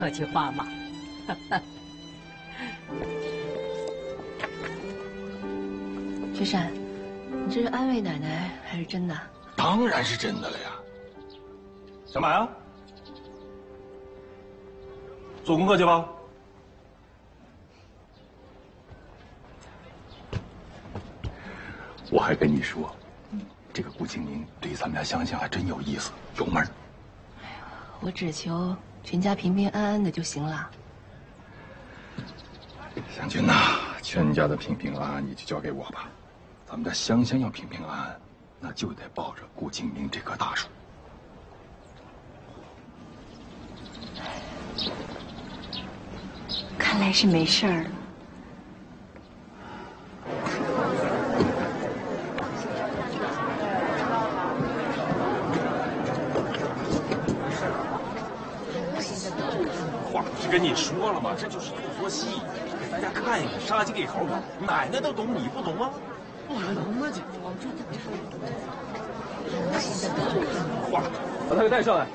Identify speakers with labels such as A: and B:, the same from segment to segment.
A: 客气话嘛。
B: 雪山，你这是安慰奶奶还是真的？
C: 当然是真的了呀。
D: 干嘛呀？做功课去吧。
C: 我还跟你说，这个顾清明对咱们家香香还真有意思，有门儿。
B: 我只求全家平平安安的就行了。
C: 香君呐，全家的平平安安你就交给我吧。咱们家香香要平平安安，那就得抱着顾清明这棵大树。
E: 看来是没事儿了。
D: 话不是跟你说了吗？这就是做做戏，给大家看一看，杀鸡给猴看。奶奶都懂，你不懂吗？不可能啊！这话，把他给带上来。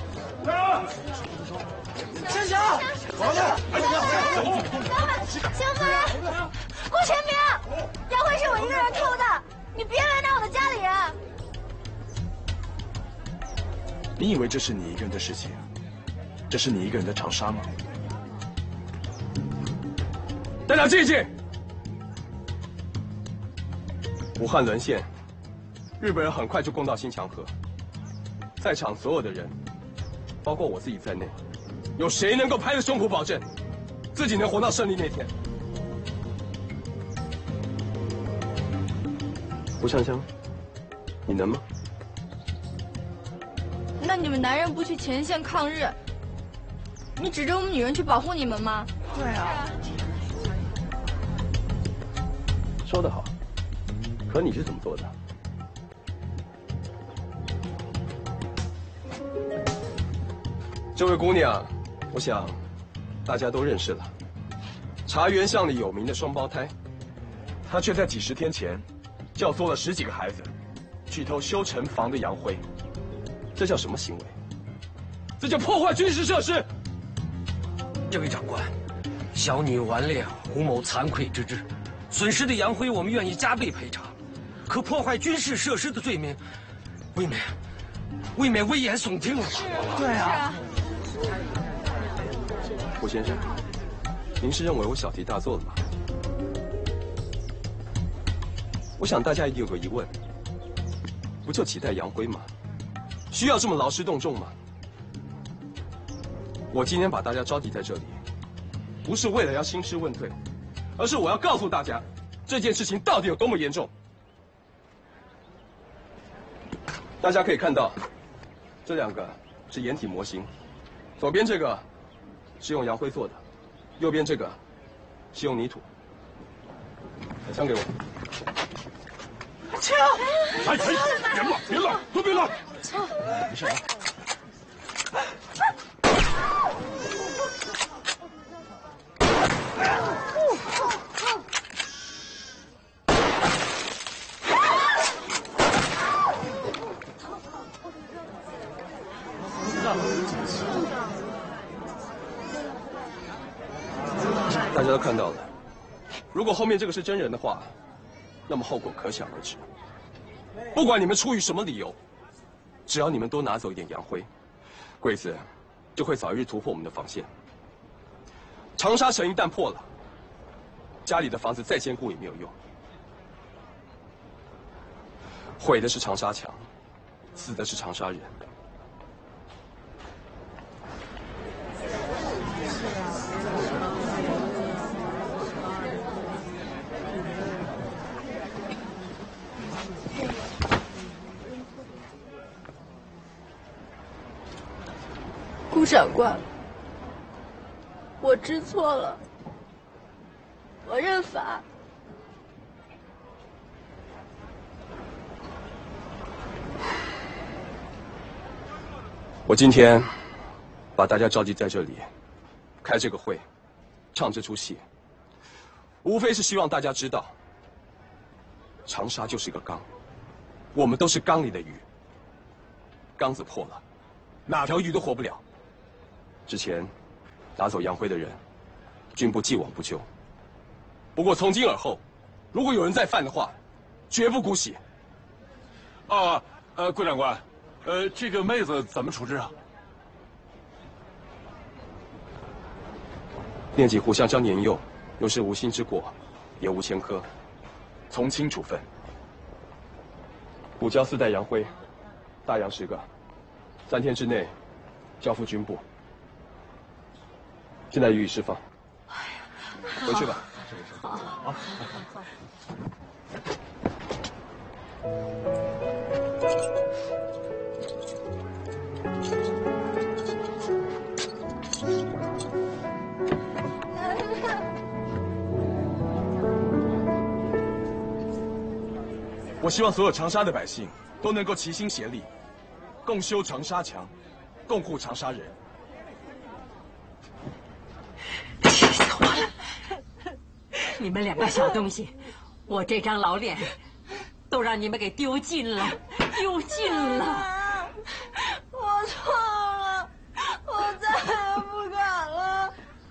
F: 香香，王爷，
G: 香妃，顾全明，杨辉是我一个人偷的，你别为难我的家里人。
D: 你以为这是你一个人的事情？这是你一个人的长沙吗？带他进去。武汉沦陷，日本人很快就攻到新墙河，在场所有的人，包括我自己在内，有谁能够拍着胸脯保证自己能活到胜利那天？胡香香，你能吗？
G: 那你们男人不去前线抗日，你指着我们女人去保护你们吗？
F: 对啊。
D: 说得好，可你是怎么做的？这位姑娘，我想大家都认识了。茶园巷里有名的双胞胎，她却在几十天前教唆了10几个孩子去偷修城防的洋灰，这叫什么行为？这叫破坏军事设施！
H: 这位长官，小女顽劣，胡某惭愧之至，损失的洋灰我们愿意加倍赔偿，可破坏军事设施的罪名，未免危言耸听了吧？
F: 对啊。
D: 胡先生，您是认为我小题大做了吗？我想大家一定有个疑问，不就几袋洋灰吗？需要这么劳师动众吗？我今天把大家召集在这里，不是为了要兴师问罪，而是我要告诉大家，这件事情到底有多么严重。大家可以看到，这2个是掩体模型，左边这个是用洋灰做的，右边这个是用泥土。把枪给我。
F: 枪！
C: 哎，别乱，别乱，都别乱。没事啊。
D: 大家都看到了，如果后面这个是真人的话，那么后果可想而知。不管你们出于什么理由，只要你们多拿走一点洋灰，鬼子就会早一日突破我们的防线。长沙城一旦破了，家里的房子再坚固也没有用，毁的是长沙墙，死的是长沙人。
G: 顾长官，我知错了，我认罚。
D: 我今天把大家召集在这里，开这个会，唱这出戏，无非是希望大家知道，长沙就是个缸，我们都是缸里的鱼，缸子破了，哪条鱼都活不了。之前拿走杨辉的人，军部既往不咎。不过从今而后，如果有人再犯的话，绝不姑息。
C: 桂长官，这个妹子怎么处置啊？
D: 念及互相将年幼，若是无心之过，也无前科，从轻处分。补交4袋洋灰，大洋10个，3天之内交付军部。现在予以释放。回去吧。
B: 好。
A: 我希望所有长沙的百姓都能够齐心协力，共修长沙墙，共护长沙人。
E: 气死我了！你们2个小东西，我这张老脸都让你们给丢尽了，丢尽了！
G: 我错了，我再也不敢了。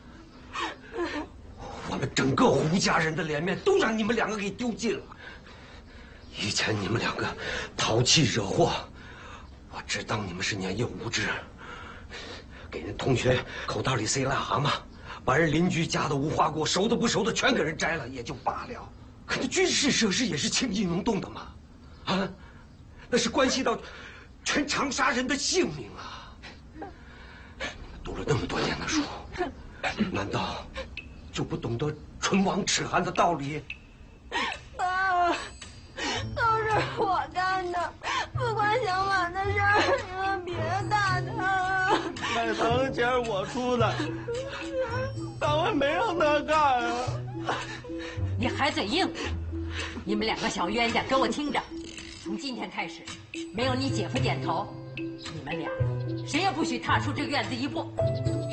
H: 我们整个胡家人的脸面都让你们2个给丢尽了。以前你们2个淘气惹祸，我只当你们是年幼无知，给人同学口袋里塞癞蛤蟆，把人邻居家的无花果熟的不熟的全给人摘了也就罢了，可那军事设施也是轻易能动的嘛，啊，那是关系到全长沙人的性命啊！读了那么多年的书，难道就不懂得唇亡齿寒的道理？
G: 都是我干的，不管小满的事儿，你们别打他了。
F: 买糖的钱我出的，党委没让他干啊。
E: 你还嘴硬！你们2个小冤家，给我听着，从今天开始，没有你姐夫点头，你们俩谁也不许踏出这院子一步。